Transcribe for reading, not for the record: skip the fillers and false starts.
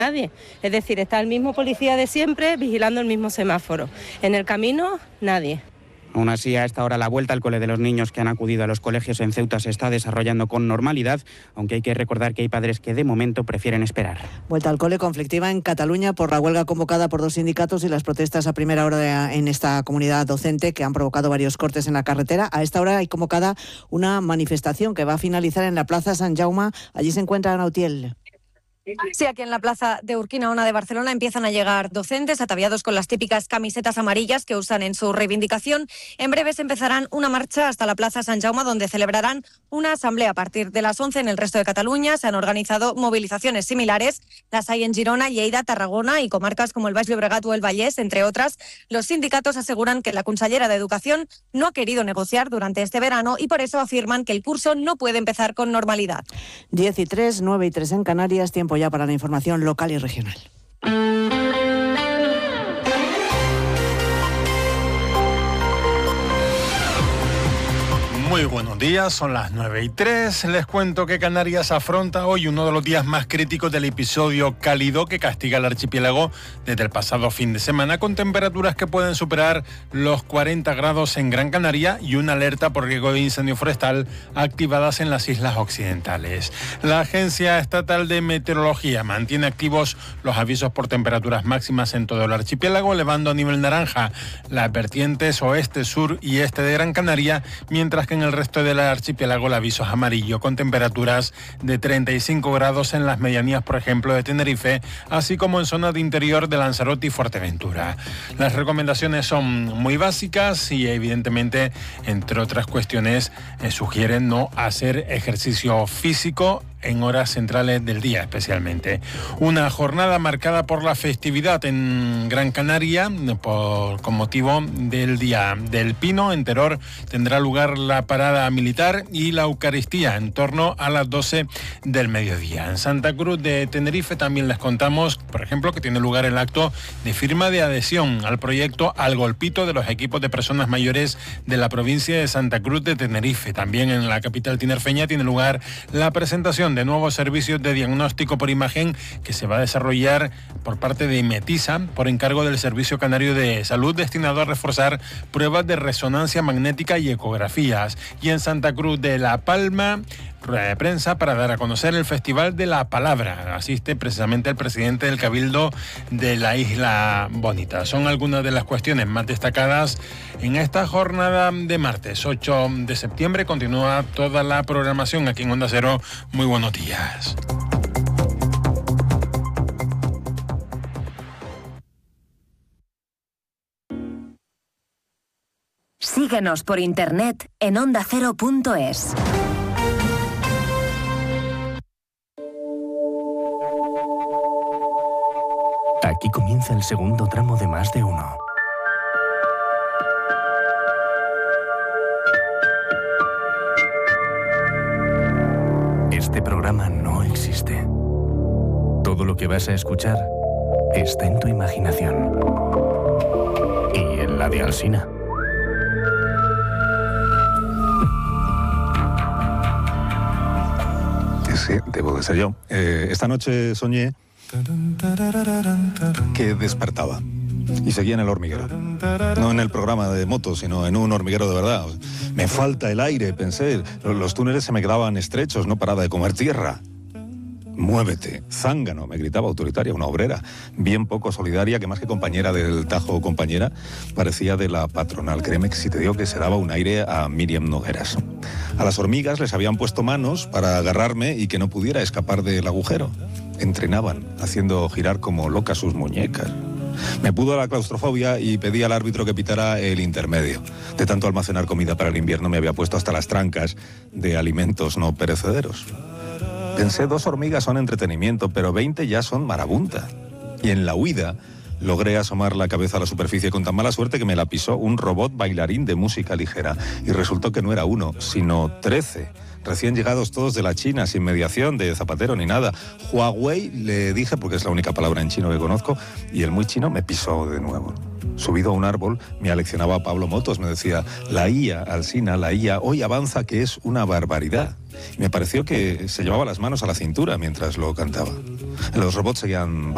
nadie. Es decir, está el mismo policía de siempre vigilando el mismo semáforo. En el camino, nadie. Aún así, a esta hora la vuelta al cole de los niños que han acudido a los colegios en Ceuta se está desarrollando con normalidad, aunque hay que recordar que hay padres que de momento prefieren esperar. Vuelta al cole conflictiva en Cataluña por la huelga convocada por 2 sindicatos y las protestas a primera hora en esta comunidad docente que han provocado varios cortes en la carretera. A esta hora hay convocada una manifestación que va a finalizar en la Plaza Sant Jaume. Allí se encuentra Ana Utiel. Sí, aquí en la plaza de Urquinaona de Barcelona empiezan a llegar docentes ataviados con las típicas camisetas amarillas que usan en su reivindicación. En breves empezarán una marcha hasta la plaza Sant Jaume, donde celebrarán una asamblea a partir de las 11 en el resto de Cataluña. Se han organizado movilizaciones similares, las hay en Girona, Lleida, Tarragona y comarcas como el Baix Llobregat o el Vallès, entre otras. Los sindicatos aseguran que la consellera de Educación no ha querido negociar durante este verano y por eso afirman que el curso no puede empezar con normalidad. 10:03, 9:03 en Canarias, tiempo ya para la información local y regional. Muy buenos días, son las 9:03. Les cuento que Canarias afronta hoy uno de los días más críticos del episodio cálido que castiga el archipiélago desde el pasado fin de semana, con temperaturas que pueden superar los 40 grados en Gran Canaria y una alerta por riesgo de incendio forestal activadas en las islas occidentales. La Agencia Estatal de Meteorología mantiene activos los avisos por temperaturas máximas en todo el archipiélago, elevando a nivel naranja las vertientes oeste, sur y este de Gran Canaria, mientras que en el resto del archipiélago el aviso es amarillo, con temperaturas de 35 grados en las medianías, por ejemplo, de Tenerife, así como en zonas de interior de Lanzarote y Fuerteventura. Las recomendaciones son muy básicas y, evidentemente, entre otras cuestiones, sugieren no hacer ejercicio físico en horas centrales del día especialmente. Una jornada marcada por la festividad en Gran Canaria con motivo del Día del Pino. En Teror tendrá lugar la parada militar y la Eucaristía en torno a las 12 del mediodía. En Santa Cruz de Tenerife también les contamos, por ejemplo, que tiene lugar el acto de firma de adhesión al proyecto Al Golpito de los equipos de personas mayores de la provincia de Santa Cruz de Tenerife. También en la capital tinerfeña tiene lugar la presentación de nuevos servicios de diagnóstico por imagen que se va a desarrollar por parte de Metisa por encargo del Servicio Canario de Salud, destinado a reforzar pruebas de resonancia magnética y ecografías. Y en Santa Cruz de La Palma, rueda de prensa para dar a conocer el Festival de la Palabra. Asiste precisamente el presidente del Cabildo de la Isla Bonita. Son algunas de las cuestiones más destacadas en esta jornada de martes 8 de septiembre. Continúa toda la programación aquí en Onda Cero. Muy buenos días. Síguenos por internet en ondacero.es. Aquí comienza el segundo tramo de Más de Uno. Este programa no existe. Todo lo que vas a escuchar está en tu imaginación. Y en la de Alsina. Sí, debo de ser yo. Esta noche soñé que despertaba y seguía en el hormiguero. No en el programa de motos, sino en un hormiguero de verdad. Me falta el aire, pensé. Los túneles se me quedaban estrechos, no paraba de comer tierra. Muévete, zángano, me gritaba autoritaria, una obrera, bien poco solidaria, que más que compañera del Tajo o compañera, parecía de la patronal. Créeme que si te digo que se daba un aire a Míriam Nogueras. A las hormigas les habían puesto manos para agarrarme y que no pudiera escapar del agujero. Entrenaban, haciendo girar como locas sus muñecas. Me pudo la claustrofobia y pedí al árbitro que pitara el intermedio. De tanto almacenar comida para el invierno me había puesto hasta las trancas de alimentos no perecederos. Pensé, 2 hormigas son entretenimiento, pero 20 ya son marabunta. Y en la huida logré asomar la cabeza a la superficie con tan mala suerte que me la pisó un robot bailarín de música ligera. Y resultó que no era 1, sino 13. Recién llegados todos de la China, sin mediación de Zapatero ni nada. Huawei le dije, porque es la única palabra en chino que conozco, y el muy chino me pisó de nuevo. Subido a un árbol, me aleccionaba Pablo Motos, me decía, la IA, Alsina, la IA, hoy avanza que es una barbaridad. Y me pareció que se llevaba las manos a la cintura mientras lo cantaba. Los robots seguían